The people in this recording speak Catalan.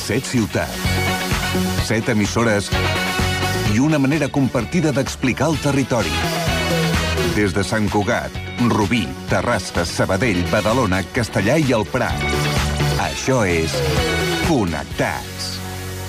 7 ciutats, 7 emissores i una manera compartida d'explicar el territori. Des de Sant Cugat, Rubí, Terrassa, Sabadell, Badalona, Castellà i el Prat. Això és Connectats.